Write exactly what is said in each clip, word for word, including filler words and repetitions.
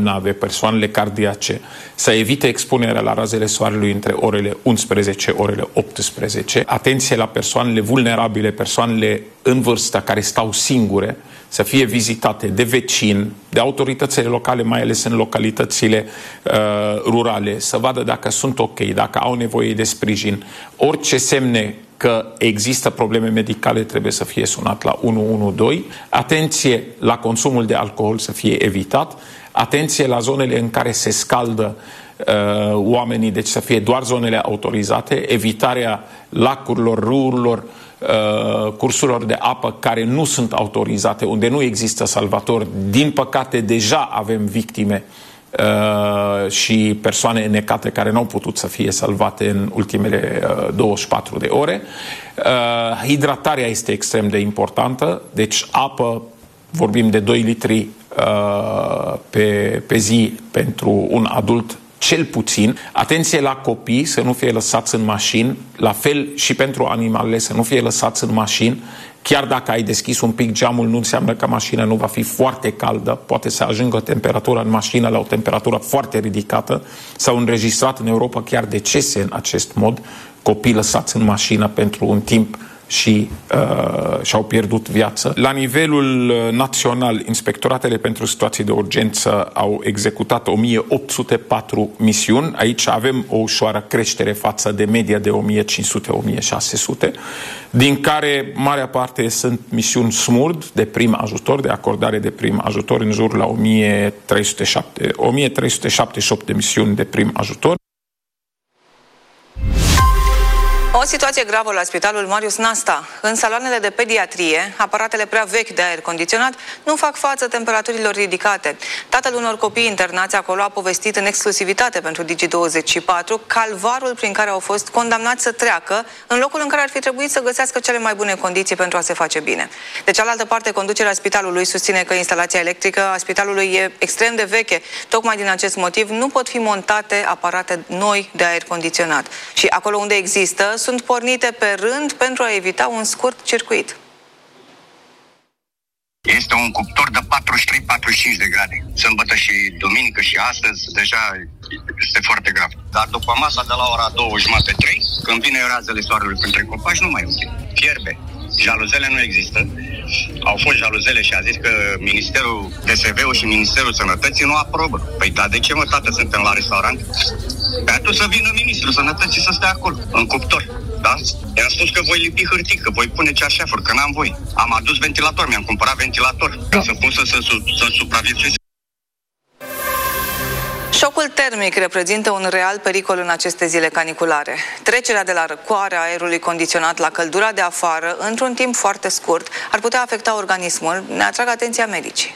bolnave, persoanele cardiace, să evite expunerea la razele soarelui între orele unsprezece - orele optsprezece. Atenție la persoanele vulnerabile, persoanele în vârstă care stau singure, să fie vizitate de vecini, de autoritățile locale, mai ales în localitățile uh, rurale, să vadă dacă sunt ok, dacă au nevoie de sprijin. Orice semne că există probleme medicale trebuie să fie sunat la unu unu doi. Atenție la consumul de alcool să fie evitat. Atenție la zonele în care se scaldă uh, oamenii, deci să fie doar zonele autorizate. Evitarea lacurilor, râurilor, uh, cursurilor de apă care nu sunt autorizate, unde nu există salvatori. Din păcate, deja avem victime Uh, și persoane necate care nu au putut să fie salvate în ultimele uh, douăzeci și patru de ore. Uh, hidratarea este extrem de importantă, deci apă, vorbim de doi litri uh, pe, pe zi pentru un adult, cel puțin. Atenție la copii, să nu fie lăsați în mașini, la fel și pentru animalele, să nu fie lăsați în mașini. Chiar dacă ai deschis un pic geamul, nu înseamnă că mașina nu va fi foarte caldă. Poate să ajungă temperatura în mașină la o temperatură foarte ridicată. S-au înregistrat în Europa chiar decese în acest mod. Copii lăsați în mașină pentru un timp și uh, și-au pierdut viața. La nivelul național, inspectoratele pentru situații de urgență au executat o mie opt sute patru misiuni. Aici avem o ușoară creștere față de media de o mie cinci sute - o mie șase sute, din care marea parte sunt misiuni SMURD, de prim ajutor, de acordare de prim ajutor, în jur la o mie trei sute șaptezeci și opt de misiuni de prim ajutor. O situație gravă la Spitalul Marius Nasta. În saloanele de pediatrie, aparatele prea vechi de aer condiționat nu fac față temperaturilor ridicate. Tatăl unor copii internați acolo a povestit în exclusivitate pentru Digi douăzeci și patru calvarul prin care au fost condamnați să treacă în locul în care ar fi trebuit să găsească cele mai bune condiții pentru a se face bine. De cealaltă parte, conducerea spitalului susține că instalația electrică a spitalului e extrem de veche. Tocmai din acest motiv nu pot fi montate aparate noi de aer condiționat. Și acolo unde există, sunt pornite pe rând pentru a evita un scurt circuit. Este un cuptor de patruzeci și trei - patruzeci și cinci de grade. Sâmbătă și duminică și astăzi deja este foarte grav. Dar după masa de la ora două jumate - trei, când vine razele soarelui printre copaci, nu mai e util. Fierbe. Jaluzele nu există. Au fost jaluzele și a zis că Ministerul D S V-ul și Ministerul Sănătății nu aprobă. Păi da, de ce mă, tată, suntem la restaurant? Pe atunci să vină Ministrul Sănătății să stea acolo, în cuptor. Da? I-am spus că voi lipi hârtii, că voi pune cearșafuri, că n-am voi. Am adus ventilator, mi-am cumpărat ventilator, ca să pot să, să, să supraviețuiesc. Șocul termic reprezintă un real pericol în aceste zile caniculare. Trecerea de la răcoarea aerului condiționat la căldura de afară, într-un timp foarte scurt, ar putea afecta organismul. Ne atrag atenția medicii.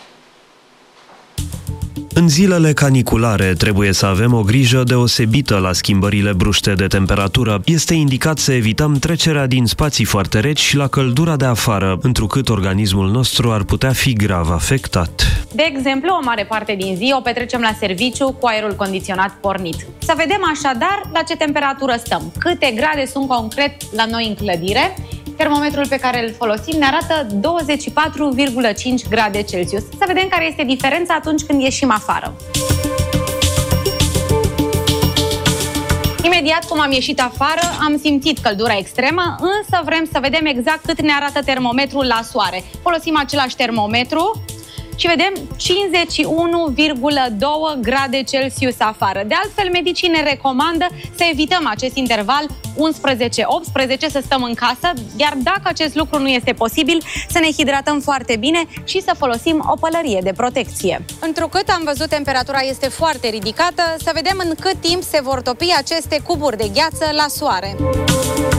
În zilele caniculare trebuie să avem o grijă deosebită la schimbările bruște de temperatură. Este indicat să evităm trecerea din spații foarte reci și la căldura de afară, întrucât organismul nostru ar putea fi grav afectat. De exemplu, o mare parte din zi o petrecem la serviciu cu aerul condiționat pornit. Să vedem așadar la ce temperatură stăm, câte grade sunt concret la noi în clădire. Termometrul pe care îl folosim ne arată douăzeci și patru virgulă cinci grade Celsius. Să vedem care este diferența atunci când ieșim afară. Imediat cum am ieșit afară, am simțit căldura extremă, însă vrem să vedem exact cât ne arată termometrul la soare. Folosim același termometru și vedem cincizeci și unu virgulă doi grade Celsius afară. De altfel, medicii ne recomandă să evităm acest interval unsprezece optsprezece, să stăm în casă, iar dacă acest lucru nu este posibil, să ne hidratăm foarte bine și să folosim o pălărie de protecție. Întrucât am văzut temperatura este foarte ridicată, să vedem în cât timp se vor topi aceste cuburi de gheață la soare.